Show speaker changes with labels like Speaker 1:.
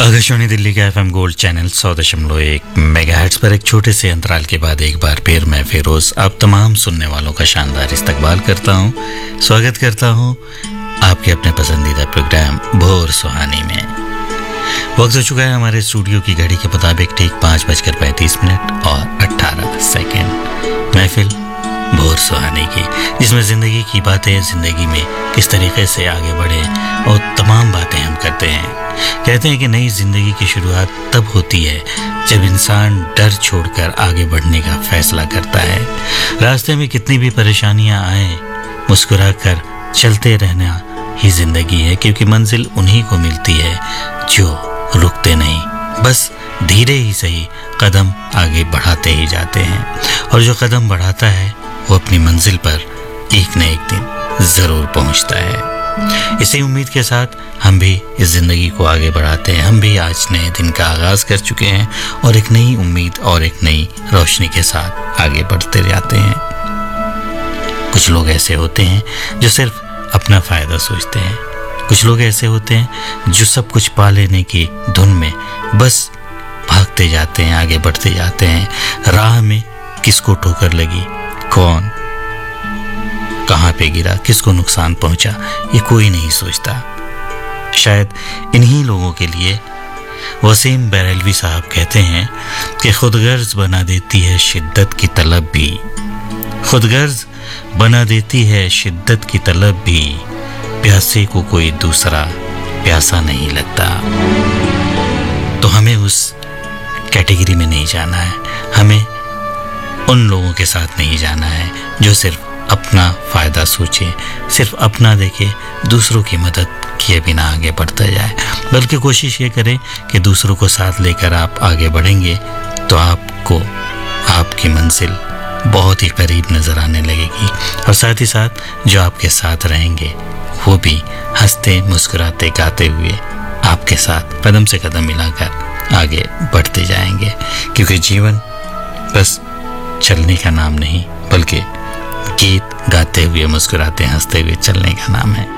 Speaker 1: आकाशवाणी दिल्ली का FM gold channel 100.1 megahertz पर एक छोटे से अंतराल के बाद एक बार फिर मैं फिरोज आप तमाम सुनने वालों का शानदार इस्तकबाल करता हूं, स्वागत करता हूं आपके अपने पसंदीदा प्रोग्राम भोर सुहानी में। वक्त हो चुका है हमारे स्टूडियो की घड़ी के मुताबिक ठीक 5:35 और 18 सेकेंड। महफिल भोर सुहानी की, जिसमें ज़िंदगी की बातें, ज़िंदगी में किस तरीके से आगे बढ़े और तमाम बातें हम करते हैं। कहते हैं कि नई ज़िंदगी की शुरुआत तब होती है जब इंसान डर छोड़कर आगे बढ़ने का फैसला करता है। रास्ते में कितनी भी परेशानियां आए, मुस्कुराकर चलते रहना ही ज़िंदगी है, क्योंकि मंजिल उन्हीं को मिलती है जो रुकते नहीं, बस धीरे ही सही कदम आगे बढ़ाते ही जाते हैं। और जो कदम बढ़ाता है वो अपनी मंजिल पर एक न एक दिन ज़रूर पहुंचता है। इसी उम्मीद के साथ हम भी इस ज़िंदगी को आगे बढ़ाते हैं। हम भी आज नए दिन का आगाज़ कर चुके हैं और एक नई उम्मीद और एक नई रोशनी के साथ आगे बढ़ते जाते हैं। कुछ लोग ऐसे होते हैं जो सिर्फ अपना फ़ायदा सोचते हैं। कुछ लोग ऐसे होते हैं जो सब कुछ पा लेने की धुन में बस भागते जाते हैं, आगे बढ़ते जाते हैं। राह में किसको ठोकर लगी, कौन कहाँ पे गिरा, किसको नुकसान पहुंचा, ये कोई नहीं सोचता। शायद इन्हीं लोगों के लिए वसीम बरेलवी साहब कहते हैं कि खुदगर्ज बना देती है शिद्दत की तलब भी, खुदगर्ज बना देती है शिद्दत की तलब भी, प्यासे को कोई दूसरा प्यासा नहीं लगता। तो हमें उस कैटेगरी में नहीं जाना है, हमें उन लोगों के साथ नहीं जाना है जो सिर्फ अपना फ़ायदा सोचे, सिर्फ अपना देखे, दूसरों की मदद किए बिना आगे बढ़ता जाए। बल्कि कोशिश ये करें कि दूसरों को साथ लेकर आप आगे बढ़ेंगे तो आपको आपकी मंजिल बहुत ही करीब नज़र आने लगेगी। और साथ ही साथ जो आपके साथ रहेंगे वो भी हंसते मुस्कुराते गाते हुए आपके साथ कदम से कदम मिलाकर आगे बढ़ते जाएंगे। क्योंकि जीवन बस चलने का नाम नहीं, बल्कि गीत गाते हुए, मुस्कुराते हंसते हुए चलने का नाम है।